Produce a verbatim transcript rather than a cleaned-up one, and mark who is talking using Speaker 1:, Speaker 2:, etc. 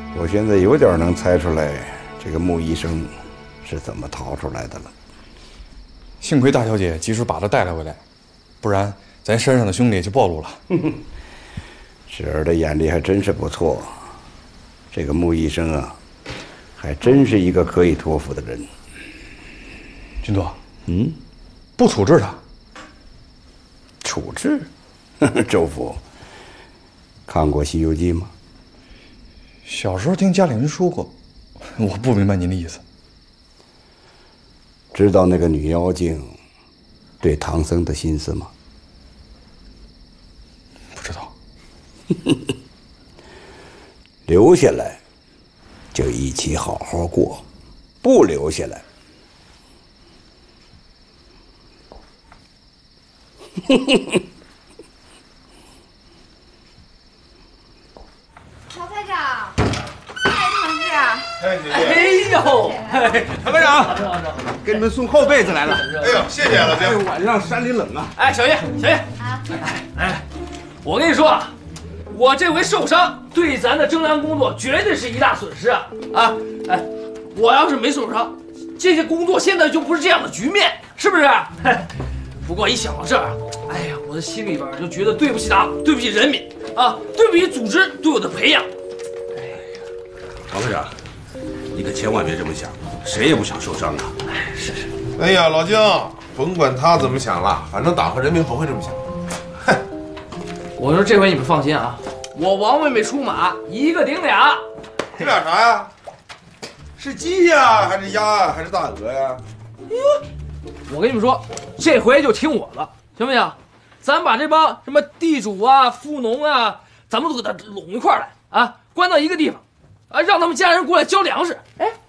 Speaker 1: 我现在有点能猜出来这个穆医生是怎么逃出来的了。
Speaker 2: 幸亏大小姐及时把他带了回来，不然咱山上的兄弟就暴露了。
Speaker 1: 侄儿的眼力还真是不错，这个穆医生啊，还真是一个可以托付的人。
Speaker 2: 军座，
Speaker 1: 嗯，
Speaker 2: 不处置他？
Speaker 1: 处置？周福，看过《西游记》吗？
Speaker 2: 小时候听家里人说过，我不明白您的意思。
Speaker 1: 知道那个女妖精对唐僧的心思吗？
Speaker 2: 不知道。
Speaker 1: 留下来就一起好好过，不留下来
Speaker 3: 曹排长，哎，同志啊！
Speaker 4: 哎，姐姐，
Speaker 5: 哎呦，
Speaker 4: 曹排长，给你们送厚被子来了。哎呦，谢谢老
Speaker 5: 哎
Speaker 4: 丁。晚上山里冷啊。
Speaker 5: 哎，小叶，小叶，
Speaker 3: 啊，
Speaker 5: 哎哎，我跟你说啊，我这回受伤，对咱的征粮工作绝对是一大损失啊！啊，哎，我要是没受伤，这些工作现在就不是这样的局面，是不是？不过一想到这儿，哎呀，我的心里边就觉得对不起党，对不起人民啊，对不起组织对我的培养。
Speaker 6: 曹科长，你可千万别这么想，谁也不想受伤啊！
Speaker 5: 哎，是是。
Speaker 4: 哎呀，老姜，甭管他怎么想了，反正党和人民不会这么想。哼，
Speaker 5: 我说这回你们放心啊，我王妹妹出马，一个顶俩。
Speaker 4: 这俩啥呀？是鸡呀，还是鸭呀，还是大鹅呀？
Speaker 5: 我跟你们说，这回就听我的，行不行？咱把这帮什么地主啊、富农啊，咱们都给他拢一块儿来啊，关到一个地方，啊，让他们家人过来交粮食。哎，